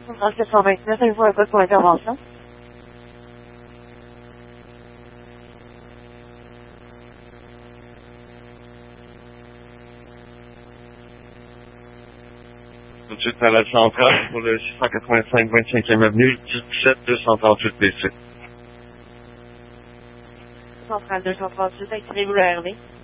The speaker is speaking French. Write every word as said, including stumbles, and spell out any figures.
Centrale sept cent vingt-neuf, avez-vous un code pour intervention? Tout de suite à la centrale pour le six cent quatre-vingt-cinq vingt-cinquième avenue, dix-sept deux cent trente-huit B C. Centrale deux cent trente-huit, activez-vous le R V.